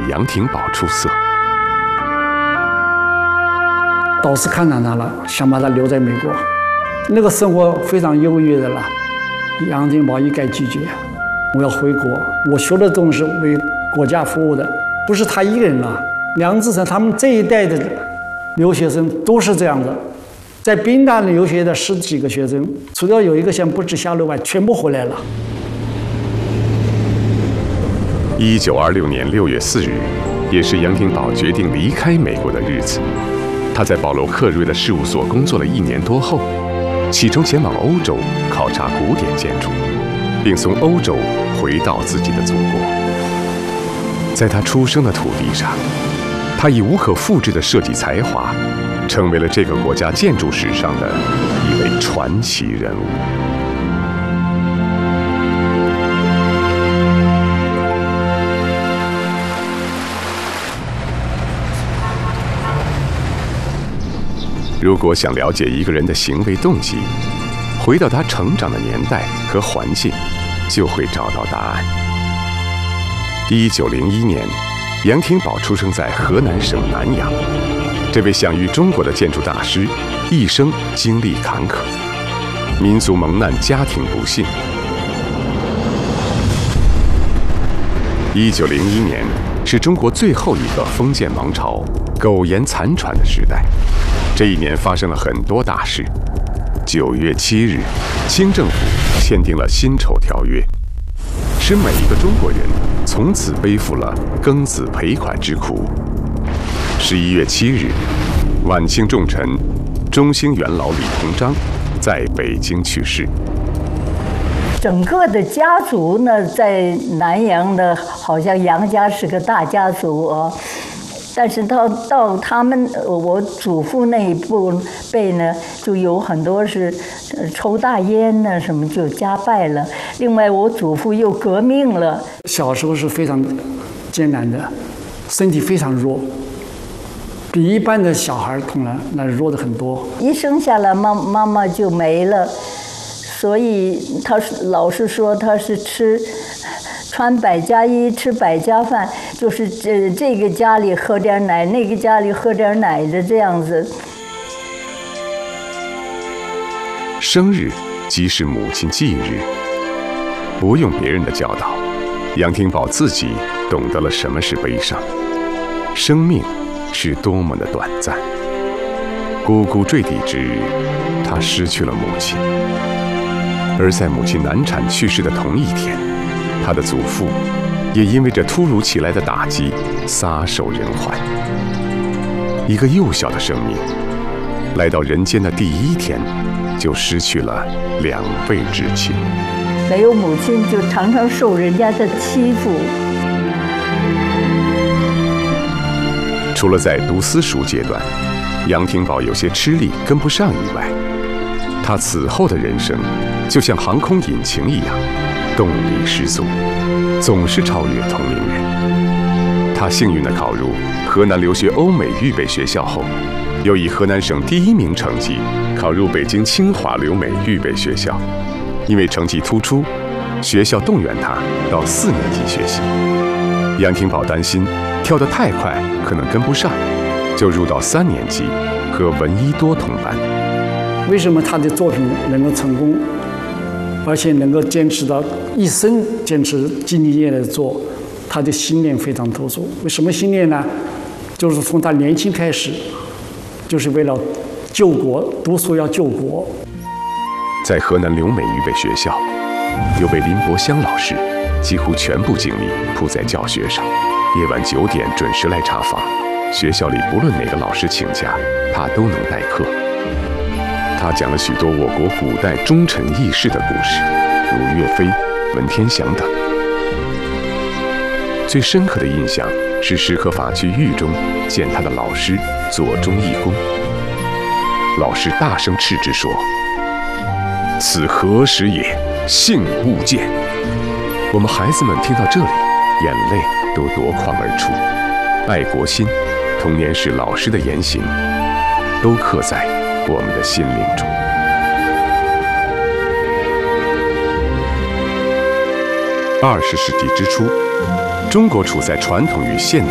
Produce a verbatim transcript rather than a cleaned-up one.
杨廷宝出色。 导师看上他了，想把他留在美国，那个生活非常优越的了。杨廷宝一概拒绝，我要回国，我学的东西是为国家服务的，不是他一个人了。梁志诚他们这一代的留学生都是这样的，在宾大留学的十几个学生，除了有一个县不知下落外，全部回来了。 一九二六年六月四日，也是杨廷宝决定离开美国的日子。他在保罗·克瑞的事务所工作了一年多后，启程前往欧洲考察古典建筑，并从欧洲回到自己的祖国。在他出生的土地上，他以无可复制的设计才华，成为了这个国家建筑史上的一位传奇人物。如果想了解一个人的行为动机，回到他成长的年代和环境，就会找到答案。一九零一年，杨廷宝出生在河南省南阳。这位享誉中国的建筑大师，一生经历坎坷，民族蒙难，家庭不幸。一九零一年是中国最后一个封建王朝苟延残喘的时代。这一年发生了很多大事。九月七日，清政府签订了辛丑条约，使每一个中国人从此背负了庚子赔款之苦。十一月七日，晚清重臣中兴元老李鸿章在北京去世。 整个的家族呢，在南阳呢，好像杨家是个大家族啊。但是到到他们我祖父那一辈辈呢，就有很多是抽大烟呢，什么就家败了。另外，我祖父又革命了。 小时候是非常艰难的，身体非常弱，比一般的小孩可能那弱的很多。 一生下来，妈妈妈就没了，所以他是老是说他是吃。穿百家衣，吃百家饭，就是这这个家里喝点奶，那个家里喝点奶的这样子。 生日即是母亲忌日，不用别人的教导，杨廷宝自己懂得了什么是悲伤，生命是多么的短暂。呱呱坠地之日，他失去了母亲，而在母亲难产去世的同一天，他的祖父也因为这突如其来的打击撒手人寰。一个幼小的生命来到人间的第一天，就失去了两位至亲。 没有母亲，就常常受人家的欺负。 除了在读私塾阶段，杨廷宝有些吃力跟不上以外，他此后的人生就像航空引擎一样，动力十足，总是超越同龄人。他幸运地考入河南留学欧美预备学校后，又以河南省第一名成绩考入北京清华留美预备学校。因为成绩突出，学校动员他到四年级学习。杨廷宝担心跳得太快可能跟不上，就入到三年级和闻一多同班。 为什么他的作品能够成功？而且能够坚持到一生，坚持兢兢业业的做，他的信念非常突出。为什么信念呢？就是从他年轻开始，就是为了救国，读书要救国。 在河南留美预备学校，有位林伯香老师，几乎全部精力扑在教学上，夜晚九点准时来查房。学校里不论哪个老师请假，他都能代课。他讲了许多我国古代忠臣义士的故事，如岳飞、文天祥等。最深刻的印象是时刻法去狱中见他的老师左中义公。老师大声斥之说：“此何时也？幸勿见！”我们孩子们听到这里，眼泪都夺眶而出。爱国心、童年时老师的言行，都刻在我们的心灵中。二十世纪之初，中国处在传统与现代